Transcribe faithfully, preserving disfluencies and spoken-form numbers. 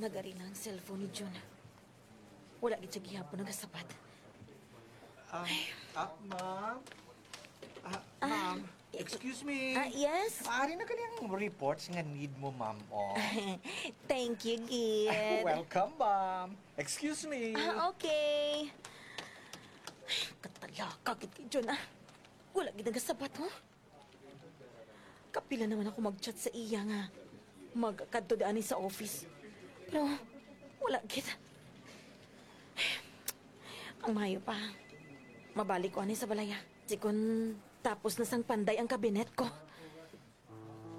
nagari na ang cellphone ni Jun. Wala gid siya gihapon nagasapat. Ah, ah, ma'am? Ah, ma'am, excuse me. Ah, yes? Maaari na kanyang reports nga need mo, ma'am. Oh. Thank you, Gid. Welcome, ma'am. Excuse me. Ah, okay. Ay, katalaka, gid kay Jun, ah. Wala gid nagasapat, ho? Kapila naman ako mag-chat sa iya nga. Magkadto daan sa office. Pero, wala gid. Ang mayo pa. Mabalik ko ani sa balaya. Sikon tapos na sang panday ang kabinet ko.